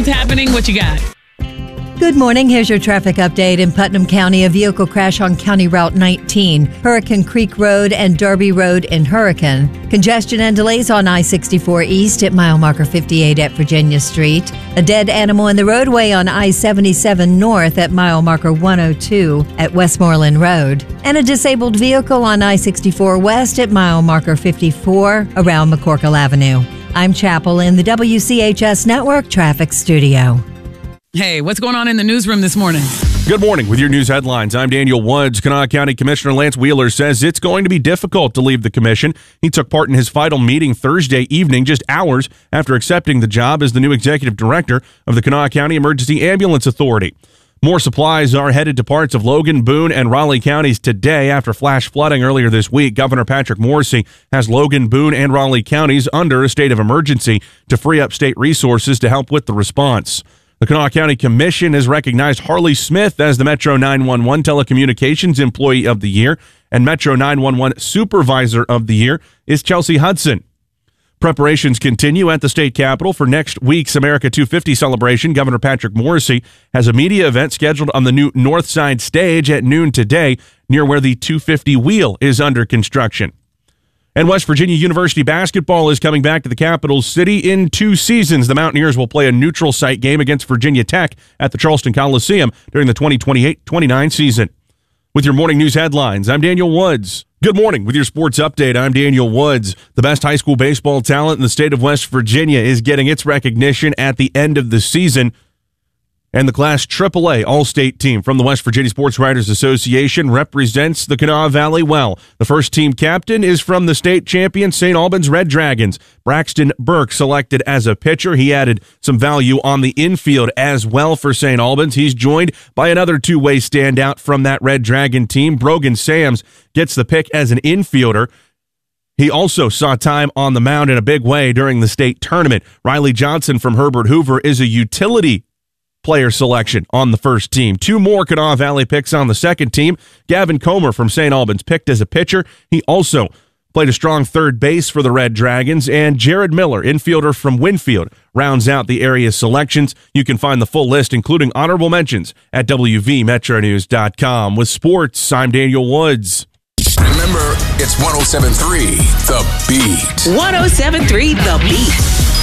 what's happening. What you got? Good morning. Here's your traffic update. In Putnam County, a vehicle crash on County Route 19, Hurricane Creek Road and Darby Road in Hurricane. Congestion and delays on I-64 East at mile marker 58 at Virginia Street. A dead animal in the roadway on I-77 North at mile marker 102 at Westmoreland Road. And a disabled vehicle on I-64 West at mile marker 54 around McCorkle Avenue. I'm Chapel in the WCHS Network Traffic Studio. Hey, what's going on in the newsroom this morning? Good morning with your news headlines. I'm Daniel Woods. Kanawha County Commissioner Lance Wheeler says it's going to be difficult to leave the commission. He took part in his final meeting Thursday evening, just hours after accepting the job as the new executive director of the Kanawha County Emergency Ambulance Authority. More supplies are headed to parts of Logan, Boone, and Raleigh counties today after flash flooding earlier this week. Governor Patrick Morrisey has Logan, Boone, and Raleigh counties under a state of emergency to free up state resources to help with the response. The Kanawha County Commission has recognized Harley Smith as the Metro 911 Telecommunications Employee of the Year, and Metro 911 Supervisor of the Year is Chelsea Hudson. Preparations continue at the state capitol for next week's America 250 celebration. Governor Patrick Morrisey has a media event scheduled on the new North Side stage at noon today, near where the 250 wheel is under construction. And West Virginia University basketball is coming back to the capital city in 2 seasons. The Mountaineers will play a neutral site game against Virginia Tech at the Charleston Coliseum during the 2028-29 season. With your morning news headlines, I'm Daniel Woods. Good morning. With your sports update, I'm Daniel Woods. The best high school baseball talent in the state of West Virginia is getting its recognition at the end of the season. And the Class AAA All-State team from the West Virginia Sports Writers Association represents the Kanawha Valley well. The first team captain is from the state champion St. Albans Red Dragons. Braxton Burke selected as a pitcher. He added some value on the infield as well for St. Albans. He's joined by another two-way standout from that Red Dragon team. Brogan Sams gets the pick as an infielder. He also saw time on the mound in a big way during the state tournament. Riley Johnson from Herbert Hoover is a utility player selection on the first team. 2 more Kanawha Valley picks on the second team. Gavin Comer from St. Albans picked as a pitcher. He also played a strong third base for the Red Dragons. And Jared Miller, infielder from Winfield, rounds out the area's selections. You can find the full list, including honorable mentions, at WVMetroNews.com. With sports, I'm Daniel Woods. Remember, it's 107.3 The Beat. 107.3 The Beat.